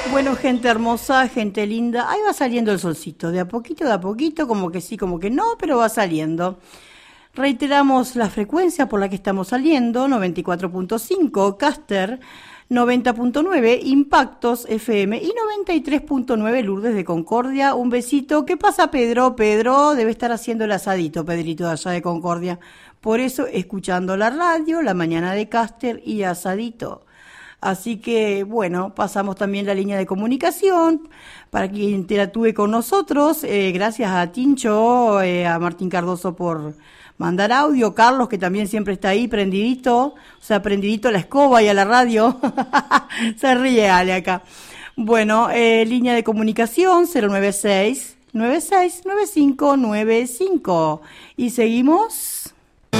Bueno, gente hermosa, gente linda, ahí va saliendo el solcito, de a poquito, como que sí, como que no, pero va saliendo. Reiteramos la frecuencia por la que estamos saliendo, 94.5 Caster, 90.9 Impactos FM y 93.9 Lourdes de Concordia. Un besito. ¿Qué pasa, Pedro? Pedro debe estar haciendo el asadito, Pedrito, de allá de Concordia. Por eso, escuchando la radio, la mañana de Caster y asadito. Así que, bueno, pasamos también la línea de comunicación para que interactúe con nosotros. Gracias a Tincho, a Martín Cardoso por mandar audio. Carlos, que también siempre está ahí, prendidito, o sea, prendidito a la escoba y a la radio. Se ríe Ale acá. Bueno, línea de comunicación 096 969595. Y seguimos.